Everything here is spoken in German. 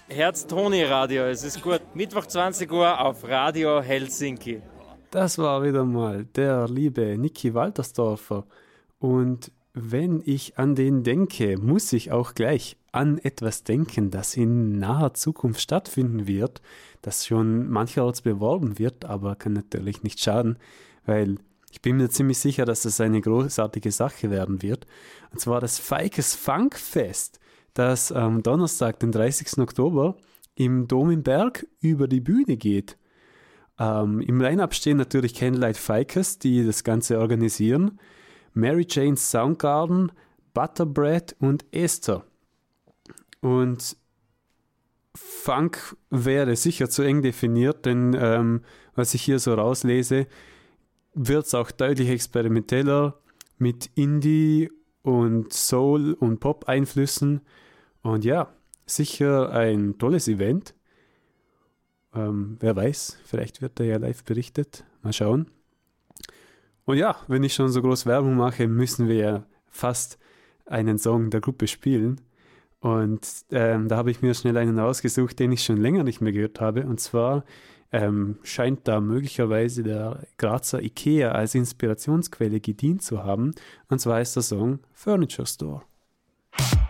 Herz-Toni-Radio, es ist gut. Mittwoch 20 Uhr auf Radio Helsinki. Das war wieder mal der liebe Niki Waltersdorfer. Und wenn ich an den denke, muss ich auch gleich an etwas denken, das in naher Zukunft stattfinden wird, das schon mancherorts beworben wird, aber kann natürlich nicht schaden, weil ich bin mir ziemlich sicher, dass das eine großartige Sache werden wird. Und zwar das Feikes Funkfest, das am Donnerstag, den 30. Oktober, im Dom im Berg über die Bühne geht. Im Line-Up stehen natürlich Candlelight Feikes, die das Ganze organisieren, Mary Jane's Soundgarden, Butterbread und Esther. Und Funk wäre sicher zu eng definiert, denn was ich hier so rauslese, wird es auch deutlich experimenteller mit Indie und Soul und Pop-Einflüssen. Und ja, sicher ein tolles Event. Wer weiß, vielleicht wird da ja live berichtet. Mal schauen. Und ja, wenn ich schon so groß Werbung mache, müssen wir ja fast einen Song der Gruppe spielen. Und da habe ich mir schnell einen rausgesucht, den ich schon länger nicht mehr gehört habe. Und zwar scheint da möglicherweise der Grazer Ikea als Inspirationsquelle gedient zu haben. Und zwar ist der Song Furniture Store.